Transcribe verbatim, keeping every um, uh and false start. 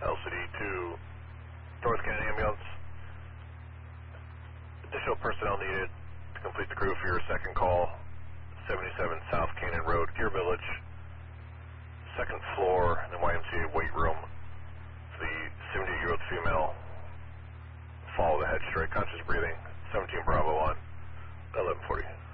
L C D to North Canyon Ambulance. Additional personnel needed to complete the crew for your second call. seventy-seven South Canyon Road, Gear Village. Second floor in the Y M C A weight room. For the seventy-eight-year-old female. Follow the head straight, conscious breathing. seventeen Bravo on eleven forty.